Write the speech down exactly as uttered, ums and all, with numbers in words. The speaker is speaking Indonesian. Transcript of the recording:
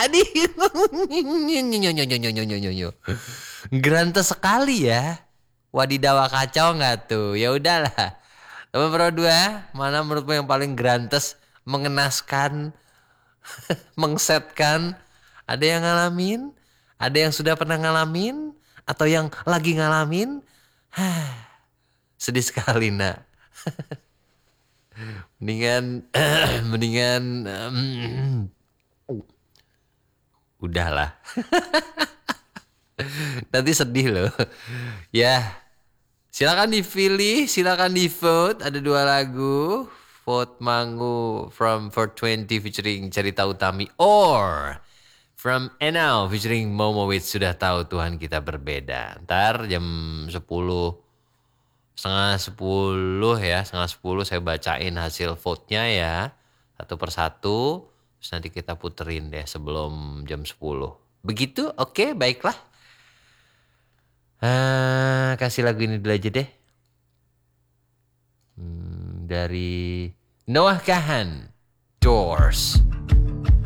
Aduh. Grantes sekali ya. Wadidaw, kacau nggak tuh? Ya udahlah. Teman Pro dua, mana menurutmu yang paling grantes, mengenaskan, mengsetkan? Ada yang ngalamin? Ada yang sudah pernah ngalamin? Atau yang lagi ngalamin? Sedih sekali, nak. Mendingan, mendingan, um, udahlah. Nanti sedih loh. Ya, silakan dipilih, silakan di vote. Ada dua lagu. Vote Mangu from four twenty featuring Cerita Utami, or from Enau featuring Momo with Sudah Tahu Tuhan Kita Berbeda. Ntar jam sepuluh, setengah sepuluh ya, setengah sepuluh saya bacain hasil vote-nya ya. Satu persatu. Terus nanti kita puterin deh sebelum jam sepuluh. Begitu? Oke, baiklah. Ah, kasih lagu ini dulu aja deh. Hmm, dari Noah Kahan, Doors.